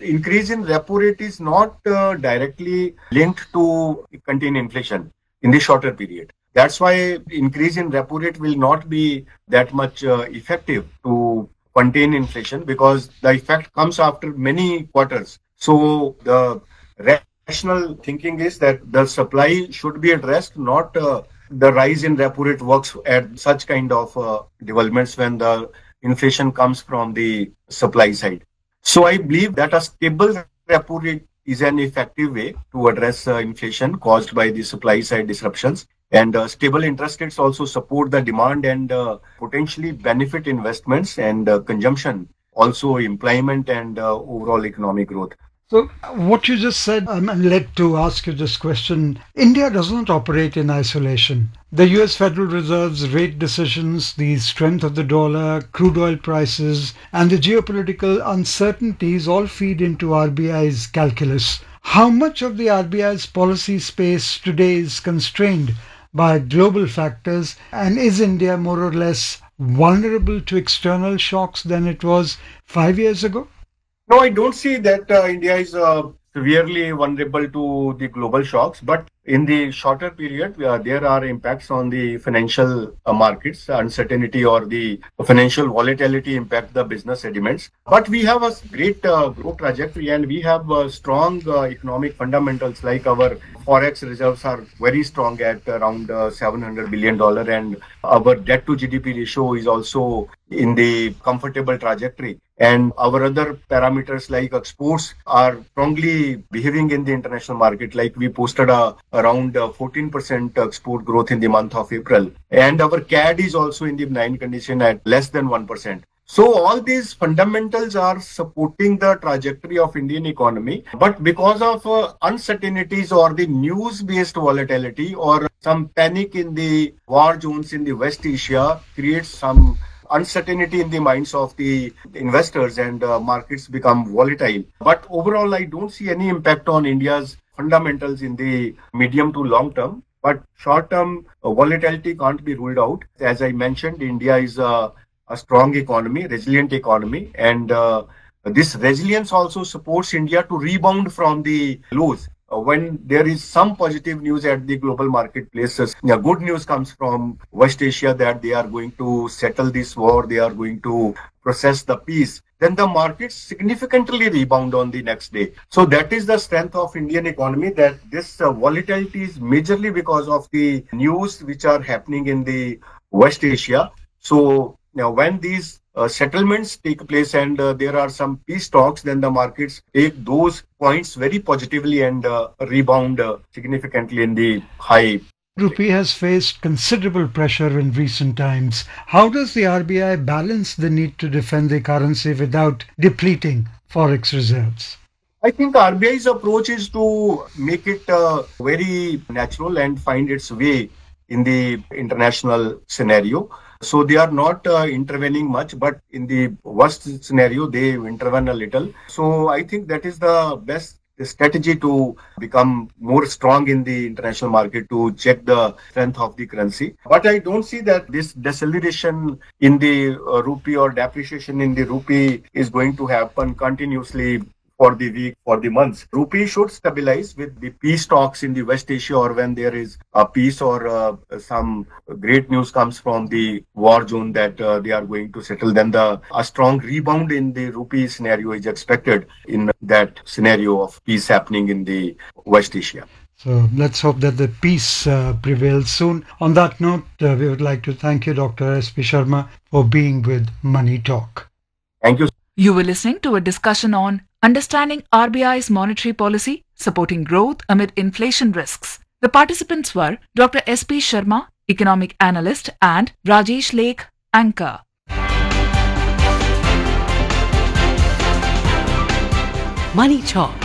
increase in repo rate is not directly linked to contain inflation in the shorter period. That's why increase in repo rate will not be that much effective to contain inflation because the effect comes after many quarters. So the rational thinking is that the supply should be addressed, not the rise in repo rate works at such kind of developments when the inflation comes from the supply side. So I believe that a stable repo rate is an effective way to address inflation caused by the supply side disruptions. And stable interest rates also support the demand and potentially benefit investments and consumption, also employment and overall economic growth. So, what you just said, I'm led to ask you this question. India does not operate in isolation. The US Federal Reserve's rate decisions, the strength of the dollar, crude oil prices, and the geopolitical uncertainties all feed into RBI's calculus. How much of the RBI's policy space today is constrained by global factors, and is India more or less vulnerable to external shocks than it was 5 years ago? No, I don't see that India is severely vulnerable to the global shocks, but in the shorter period, there are impacts on the financial markets, uncertainty or the financial volatility impact the business sediments. But we have a great growth trajectory and we have strong economic fundamentals like our forex reserves are very strong at around $700 billion and our debt to GDP ratio is also in the comfortable trajectory. And our other parameters like exports are strongly behaving in the international market. Like we posted around 14% export growth in the month of April. And our CAD is also in the benign condition at less than 1%. So all these fundamentals are supporting the trajectory of Indian economy. But because of uncertainties or the news-based volatility or some panic in the war zones in the West Asia creates some uncertainty in the minds of the investors and markets become volatile. But overall, I don't see any impact on India's fundamentals in the medium to long term. But short term volatility can't be ruled out. As I mentioned, India is a strong economy, resilient economy, and this resilience also supports India to rebound from the lows. When there is some positive news at the global marketplaces, good news comes from West Asia that they are going to settle this war, they are going to process the peace, then the markets significantly rebound on the next day. So that is the strength of Indian economy, that this volatility is majorly because of the news which are happening in the West Asia. So now when these settlements take place and there are some peace talks, then the markets take those points very positively and rebound significantly in the high. Rupee has faced considerable pressure in recent times. How does the RBI balance the need to defend the currency without depleting forex reserves? I think RBI's approach is to make it very natural and find its way in the international scenario. So they are not intervening much, but in the worst scenario, they intervene a little. So I think that is the best strategy to become more strong in the international market to check the strength of the currency. But I don't see that this deceleration in the rupee or depreciation in the rupee is going to happen continuously for the week, for the months. Rupee should stabilize with the peace talks in the West Asia or when there is a peace or some great news comes from the war zone that they are going to settle. Then a strong rebound in the rupee scenario is expected in that scenario of peace happening in the West Asia. So let's hope that the peace prevails soon. On that note, we would like to thank you, Dr. S.P. Sharma, for being with Money Talk. Thank you. You were listening to a discussion on Understanding RBI's Monetary Policy, Supporting Growth Amid Inflation Risks. The participants were Dr. S.P. Sharma, Economic Analyst, and Rajesh Lake, Anchor. Money Talk